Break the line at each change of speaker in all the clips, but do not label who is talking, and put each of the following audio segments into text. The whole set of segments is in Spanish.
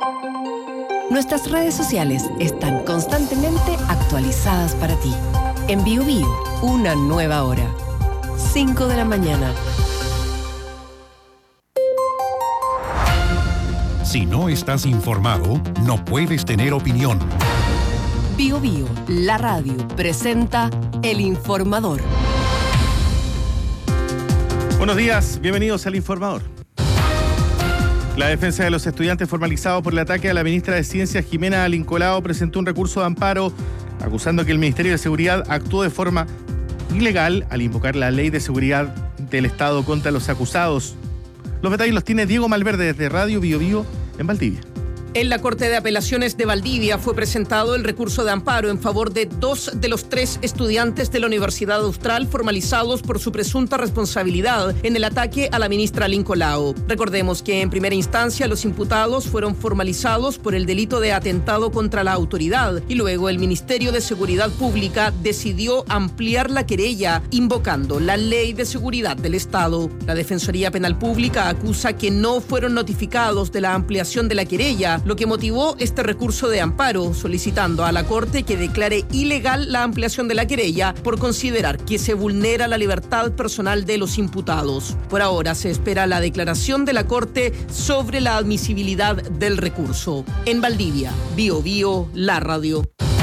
Nuestras redes sociales están constantemente actualizadas para ti. En BioBio, una nueva hora. 5 de la mañana.
Si no estás informado, no puedes tener opinión.
BioBio, la radio, presenta El Informador.
Buenos días, bienvenidos al Informador. La defensa de los estudiantes formalizados por el ataque a la ministra de Ciencias, Jimena Alincolao, presentó un recurso de amparo acusando que el Ministerio de Seguridad actuó de forma ilegal al invocar la Ley de Seguridad del Estado contra los acusados. Los detalles los tiene Diego Malverde desde Radio BioBio en Valdivia.
En la Corte de Apelaciones de Valdivia fue presentado el recurso de amparo en favor de 2 de los 3 estudiantes de la Universidad Austral formalizados por su presunta responsabilidad en el ataque a la ministra Alincolao. Recordemos que en primera instancia los imputados fueron formalizados por el delito de atentado contra la autoridad y luego el Ministerio de Seguridad Pública decidió ampliar la querella invocando la Ley de Seguridad del Estado. La Defensoría Penal Pública acusa que no fueron notificados de la ampliación de la querella, lo que motivó este recurso de amparo, solicitando a la Corte que declare ilegal la ampliación de la querella por considerar que se vulnera la libertad personal de los imputados. Por ahora se espera la declaración de la Corte sobre la admisibilidad del recurso. En Valdivia, BioBio, la radio.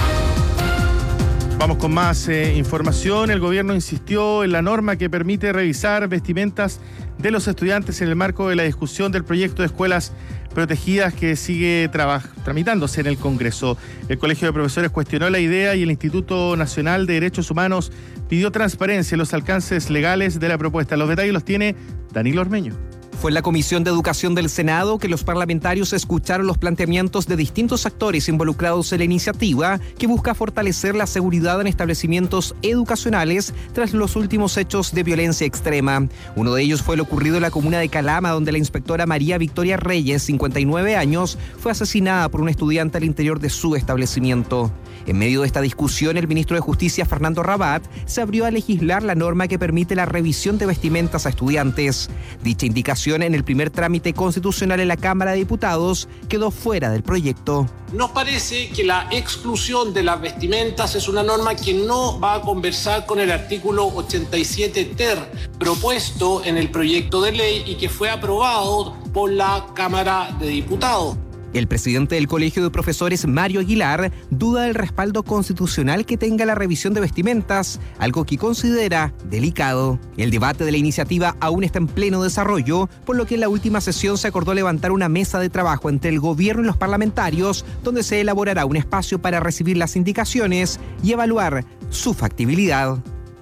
Vamos con más información. El gobierno insistió en la norma que permite revisar vestimentas de los estudiantes en el marco de la discusión del proyecto de escuelas protegidas que sigue tramitándose en el Congreso. El Colegio de Profesores cuestionó la idea y el Instituto Nacional de Derechos Humanos pidió transparencia en los alcances legales de la propuesta. Los detalles los tiene Danilo Ormeño.
Fue en la Comisión de Educación del Senado que los parlamentarios escucharon los planteamientos de distintos actores involucrados en la iniciativa que busca fortalecer la seguridad en establecimientos educacionales tras los últimos hechos de violencia extrema. Uno de ellos fue lo ocurrido en la comuna de Calama, donde la inspectora María Victoria Reyes, 59 años, fue asesinada por un estudiante al interior de su establecimiento. En medio de esta discusión, el ministro de Justicia, Fernando Rabat, se abrió a legislar la norma que permite la revisión de vestimentas a estudiantes. Dicha indicación en el primer trámite constitucional en la Cámara de Diputados quedó fuera del proyecto.
Nos parece que la exclusión de las vestimentas es una norma que no va a conversar con el artículo 87 ter propuesto en el proyecto de ley y que fue aprobado por la Cámara de Diputados.
El presidente del Colegio de Profesores, Mario Aguilar, duda del respaldo constitucional que tenga la revisión de vestimentas, algo que considera delicado. El debate de la iniciativa aún está en pleno desarrollo, por lo que en la última sesión se acordó levantar una mesa de trabajo entre el gobierno y los parlamentarios, donde se elaborará un espacio para recibir las indicaciones y evaluar su factibilidad.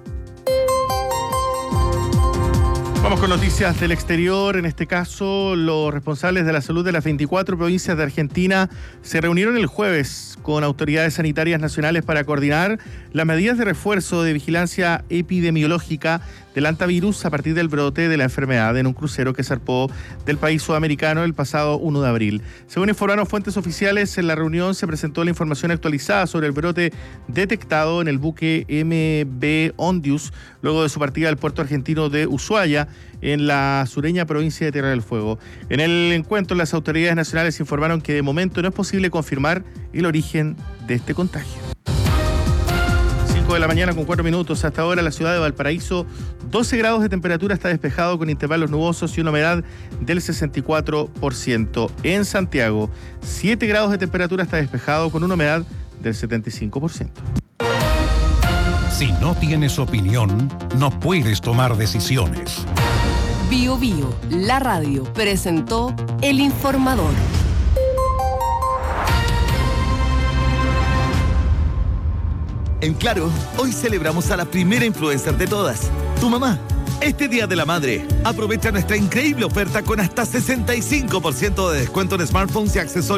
Vamos con noticias del exterior. En este caso, los responsables de la salud de las 24 provincias de Argentina se reunieron el jueves con autoridades sanitarias nacionales para coordinar las medidas de refuerzo de vigilancia epidemiológica del hantavirus a partir del brote de la enfermedad en un crucero que zarpó del país sudamericano el pasado 1 de abril. Según informaron fuentes oficiales, en la reunión se presentó la información actualizada sobre el brote detectado en el buque MV Ondius luego de su partida al puerto argentino de Ushuaia, en la sureña provincia de Tierra del Fuego. En el encuentro, las autoridades nacionales informaron que de momento no es posible confirmar el origen de este contagio. 5 de la mañana con 4 minutos. Hasta ahora la ciudad de Valparaíso, 12 grados de temperatura, está despejado con intervalos nubosos y una humedad del 64%. En Santiago, 7 grados de temperatura, está despejado con una humedad del 75%.
Si no tienes opinión, no puedes tomar decisiones.
BioBio, la radio, presentó El Informador.
En Claro, hoy celebramos a la primera influencer de todas, tu mamá. Este Día de la Madre, aprovecha nuestra increíble oferta con hasta 65% de descuento en smartphones y accesorios.